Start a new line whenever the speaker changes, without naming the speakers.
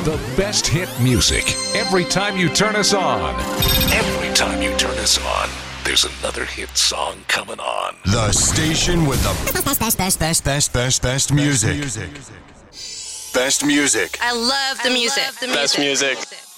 The best hit music every time you turn us on. Every time you turn us on, there's another hit song coming on.
The station with the best music. Best music.
I love the music.
Best music.